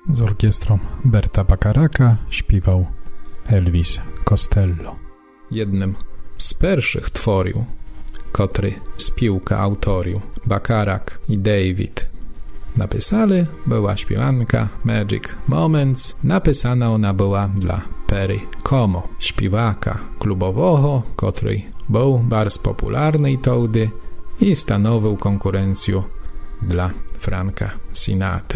Z orkiestrą Berta Bacharaka śpiewał Elvis Costello. Jednym z pierwszych tworił, który spiłka autoriu Bacharach i David napisali, była śpiewanka Magic Moments. Napisana ona była dla Perry Como, śpiewaka klubowego, który był bardzo popularny wtedy i stanowił konkurencję dla Franka Sinatry.